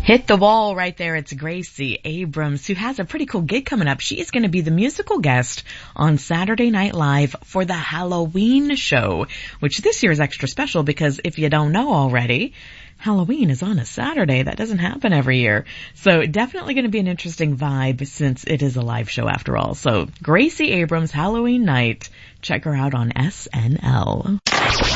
Hit the wall right there. It's Gracie Abrams, who has a pretty cool gig coming up. She is going to be the musical guest on Saturday Night Live for the Halloween show, which this year is extra special because if you don't know already, Halloween is on a Saturday. That doesn't happen every year. So definitely going to be an interesting vibe since it is a live show after all. So Gracie Abrams, Halloween night. Check her out on SNL.